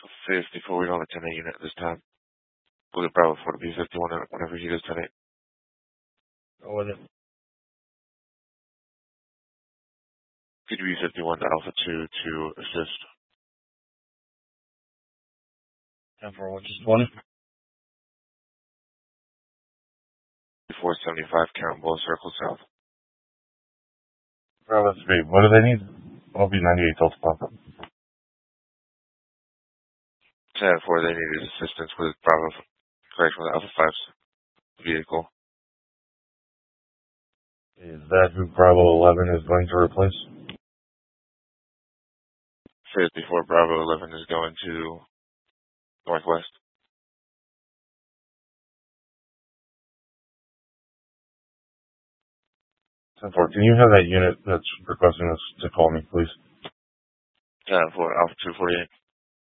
54, we don't have a 10-8 unit at this time. We'll get Bravo 4 to B51 whenever he does 10-8. Go with it. Could you B51 to Alpha 2 to assist? 10-4, which is 20. 475, Count Bull, Circle South. Bravo 3, what do they need? I'll be 98 Delta Papa. 10-4, they need assistance with Bravo, correction with Alpha 5's vehicle. Is that who Bravo 11 is going to replace? 54, Bravo 11 is going to Northwest. 10-4, can you have that unit that's requesting us to call me, please? 10-4, Alpha 248.